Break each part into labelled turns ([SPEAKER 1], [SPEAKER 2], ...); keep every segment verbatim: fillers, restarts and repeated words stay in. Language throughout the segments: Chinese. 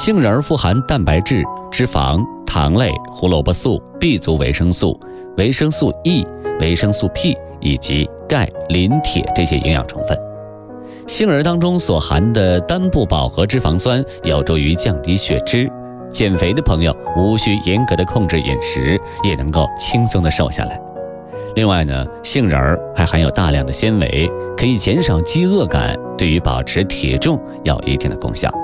[SPEAKER 1] 杏仁富含蛋白质、脂肪、糖类、胡萝卜素、B 族维生素、维生素 E、维生素 P 以及钙、磷、铁这些营养成分。杏仁当中所含的单不饱和脂肪酸有助于降低血脂，减肥的朋友无需严格的控制饮食，也能够轻松的瘦下来。另外呢，杏仁还含有大量的纤维，可以减少饥饿感，对于保持体重有一定的功效。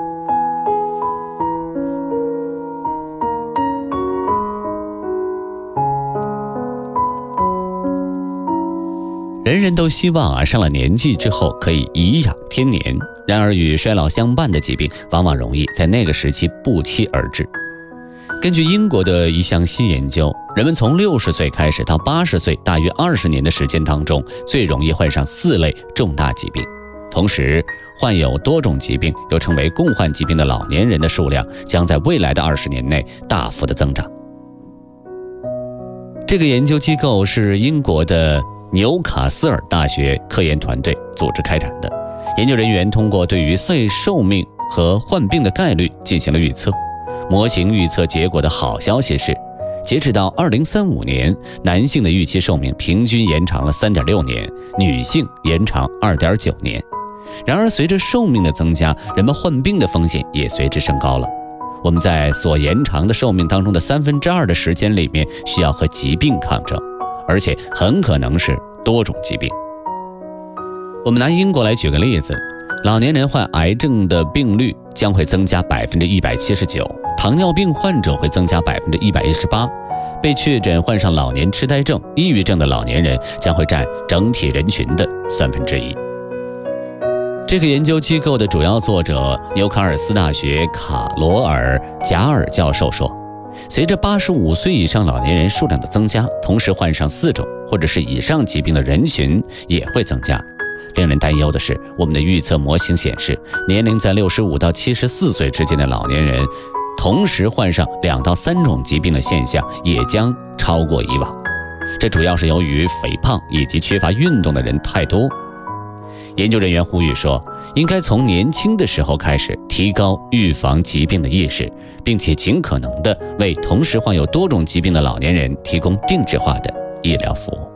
[SPEAKER 1] 人人都希望啊，上了年纪之后可以颐养天年，然而与衰老相伴的疾病往往容易在那个时期不期而至。根据英国的一项新研究，人们从六十岁开始到八十岁，大约二十年的时间当中，最容易患上四类重大疾病。同时，患有多种疾病又称为共患疾病的老年人的数量将在未来的二十年内大幅的增长。这个研究机构是英国的纽卡斯尔大学科研团队组织开展的，研究人员通过对于岁寿命和患病的概率进行了预测。模型预测结果的好消息是，截止到二零三五年，男性的预期寿命平均延长了 三点六年，女性延长 二点九年。然而随着寿命的增加，人们患病的风险也随之升高了。我们在所延长的寿命当中的三分之二的时间里面需要和疾病抗争，而且很可能是多种疾病。我们拿英国来举个例子，老年人患癌症的病率将会增加 百分之一百七十九， 糖尿病患者会增加 百分之一百一十八， 被确诊患上老年痴呆症、抑郁症的老年人将会占整体人群的三分之一。这个研究机构的主要作者纽卡尔斯大学卡罗尔·贾尔教授说，随着八十五岁以上老年人数量的增加，同时患上四种或者是以上疾病的人群也会增加。令人担忧的是，我们的预测模型显示，年龄在六十五到七十四岁之间的老年人同时患上两到三种疾病的现象也将超过以往。这主要是由于肥胖以及缺乏运动的人太多。研究人员呼吁说，应该从年轻的时候开始提高预防疾病的意识，并且尽可能的为同时患有多种疾病的老年人提供定制化的医疗服务。